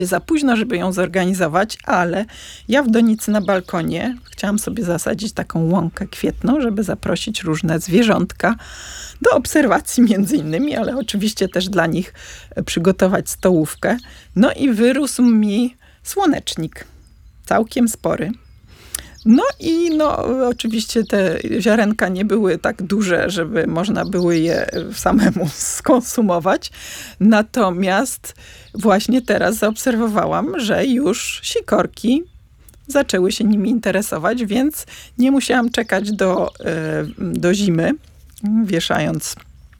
za późno, żeby ją zorganizować, ale ja w donicy na balkonie chciałam sobie zasadzić taką łąkę kwietną, żeby zaprosić różne zwierzątka do obserwacji między innymi, ale oczywiście też dla nich przygotować stołówkę. No i wyrósł mi słonecznik, całkiem spory. No i oczywiście te ziarenka nie były tak duże, żeby można było je samemu skonsumować. Natomiast właśnie teraz zaobserwowałam, że już sikorki zaczęły się nimi interesować, więc nie musiałam czekać do zimy, wieszając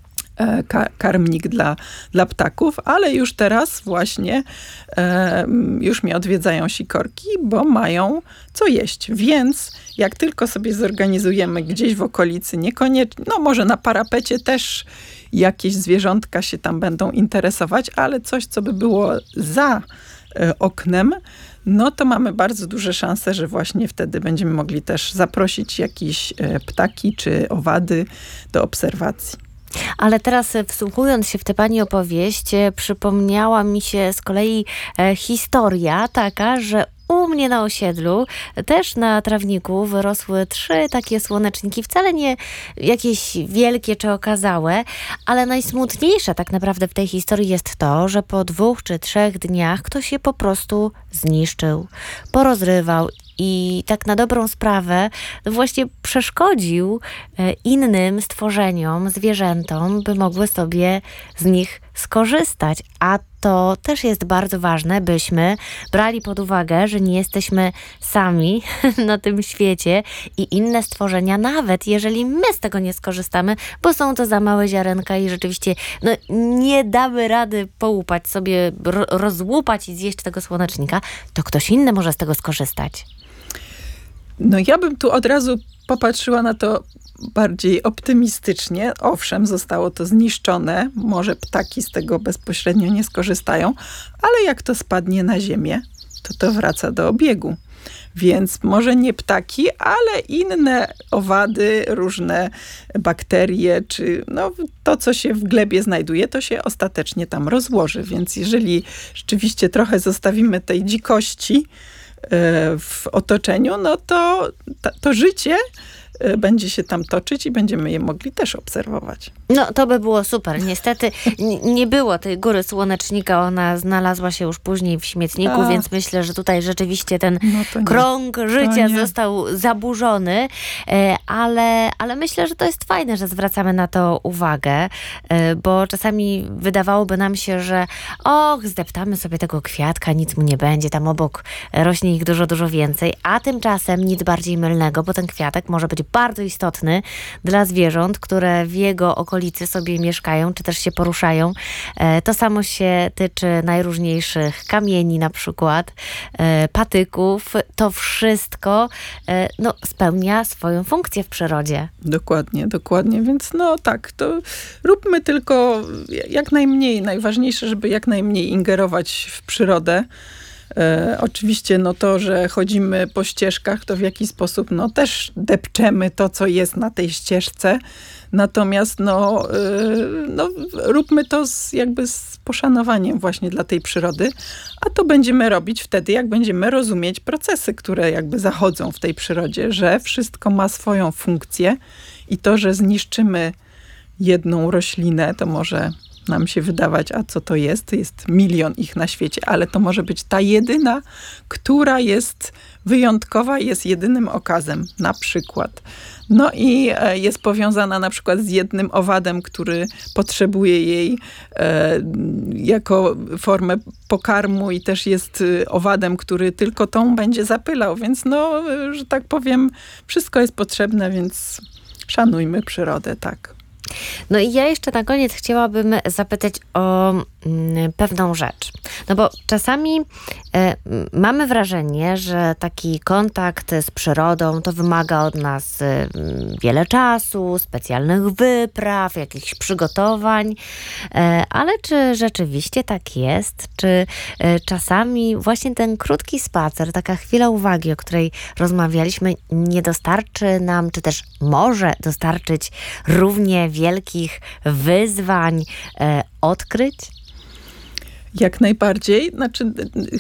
karmnik dla ptaków, ale już teraz właśnie już mnie odwiedzają sikorki, bo mają co jeść. Więc jak tylko sobie zorganizujemy gdzieś w okolicy, niekoniecznie, może na parapecie też jakieś zwierzątka się tam będą interesować, ale coś, co by było za oknem, to mamy bardzo duże szanse, że właśnie wtedy będziemy mogli też zaprosić jakieś ptaki czy owady do obserwacji. Ale teraz wsłuchując się w tę pani opowieść, przypomniała mi się z kolei historia taka, że u mnie na osiedlu też na trawniku wyrosły 3 takie słoneczniki, wcale nie jakieś wielkie czy okazałe, ale najsmutniejsze tak naprawdę w tej historii jest to, że po 2 czy 3 dniach ktoś je po prostu zniszczył, porozrywał i tak na dobrą sprawę właśnie przeszkodził innym stworzeniom, zwierzętom, by mogły sobie z nich skorzystać. A to też jest bardzo ważne, byśmy brali pod uwagę, że nie jesteśmy sami na tym świecie i inne stworzenia, nawet jeżeli my z tego nie skorzystamy, bo są to za małe ziarenka i rzeczywiście nie damy rady połupać sobie, rozłupać i zjeść tego słonecznika, to ktoś inny może z tego skorzystać. Ja bym tu od razu popatrzyła na to bardziej optymistycznie. Owszem, zostało to zniszczone. Może ptaki z tego bezpośrednio nie skorzystają, ale jak to spadnie na ziemię, to wraca do obiegu. Więc może nie ptaki, ale inne owady, różne bakterie, czy to, co się w glebie znajduje, to się ostatecznie tam rozłoży. Więc jeżeli rzeczywiście trochę zostawimy tej dzikości w otoczeniu, to życie będzie się tam toczyć i będziemy je mogli też obserwować. To by było super. Niestety nie było tej góry słonecznika. Ona znalazła się już później w śmietniku, więc myślę, że tutaj rzeczywiście ten krąg życia został zaburzony. Ale myślę, że to jest fajne, że zwracamy na to uwagę, bo czasami wydawałoby nam się, że zdeptamy sobie tego kwiatka, nic mu nie będzie, tam obok rośnie ich dużo, dużo więcej, a tymczasem nic bardziej mylnego, bo ten kwiatek może być bardzo istotny dla zwierząt, które w jego okolicy sobie mieszkają, czy też się poruszają. To samo się tyczy najróżniejszych kamieni na przykład, patyków. To wszystko spełnia swoją funkcję w przyrodzie. Dokładnie. Więc tak, to róbmy tylko jak najmniej. Najważniejsze, żeby jak najmniej ingerować w przyrodę. Oczywiście to, że chodzimy po ścieżkach, to w jakiś sposób też depczemy to, co jest na tej ścieżce. Natomiast róbmy to z poszanowaniem właśnie dla tej przyrody, a to będziemy robić wtedy, jak będziemy rozumieć procesy, które zachodzą w tej przyrodzie, że wszystko ma swoją funkcję i to, że zniszczymy jedną roślinę, to może nam się wydawać, a co to jest? Jest milion ich na świecie, ale to może być ta jedyna, która jest wyjątkowa, jest jedynym okazem, na przykład. I jest powiązana na przykład z jednym owadem, który potrzebuje jej jako formę pokarmu i też jest owadem, który tylko tą będzie zapylał, więc że tak powiem, wszystko jest potrzebne, więc szanujmy przyrodę, tak. I ja jeszcze na koniec chciałabym zapytać o pewną rzecz. Bo czasami mamy wrażenie, że taki kontakt z przyrodą to wymaga od nas wiele czasu, specjalnych wypraw, jakichś przygotowań. Ale czy rzeczywiście tak jest? Czy czasami właśnie ten krótki spacer, taka chwila uwagi, o której rozmawialiśmy, nie dostarczy nam, czy też może dostarczyć równie wielkich wyzwań, odkryć? Jak najbardziej. Znaczy,